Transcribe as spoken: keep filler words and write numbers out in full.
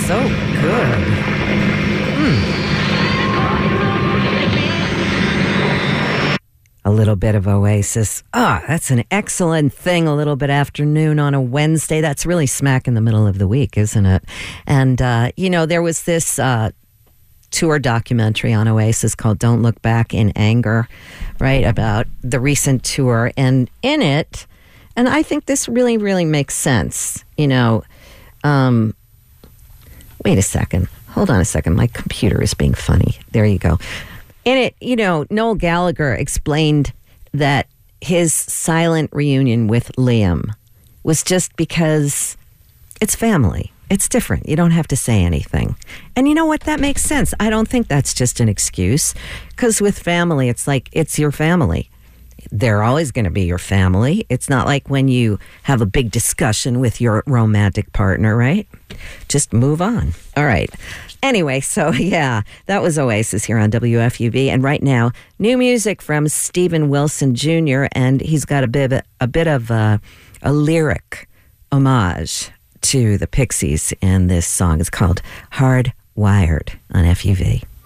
so good. Mm. A little bit of Oasis. Ah, oh, that's an excellent thing. A little bit afternoon on a Wednesday. That's really smack in the middle of the week, isn't it? And, uh, you know, there was this uh, tour documentary on Oasis called Don't Look Back in Anger, right, about the recent tour. And in it, and I think this really, really makes sense, you know, um, wait a second. Hold on a second. My computer is being funny. There you go. In it, you know, Noel Gallagher explained that his silent reunion with Liam was just because it's family. It's different. You don't have to say anything. And you know what? That makes sense. I don't think that's just an excuse. Because with family, it's like, it's your family. They're always going to be your family. It's not like when you have a big discussion with your romantic partner, right? Just move on. All right. Anyway, so yeah, that was Oasis here on W F U V. And right now, new music from Steven Wilson Junior And he's got a bit, a bit of a, a lyric homage to the Pixies in this song. It's called Hardwired on F U V.